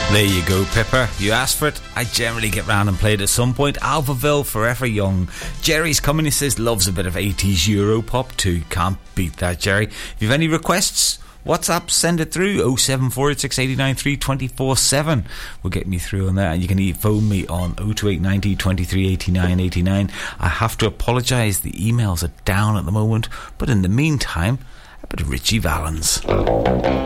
There you go, Pipper. You asked for it. I generally get round and play it at some point. Alphaville, Forever Young. Jerry's coming, he says, loves a bit of 80s Euro pop too. Can't beat that, Jerry. If you have any requests, WhatsApp, send it through 07486 89 3 24/7. We'll get me through on that. And you can phone me on 028 90 23 89 89. I have to apologise, the emails are down at the moment, but in the meantime, a bit of Richie Valens.